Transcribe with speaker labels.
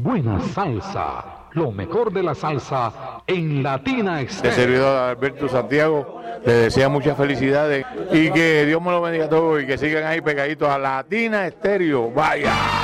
Speaker 1: buena salsa. Lo mejor de la salsa en Latina
Speaker 2: Este
Speaker 1: Estéreo.
Speaker 2: servidor Alberto Santiago le desea muchas felicidades y que Dios me lo bendiga a todos y que sigan ahí pegaditos a Latina Estéreo. Vaya.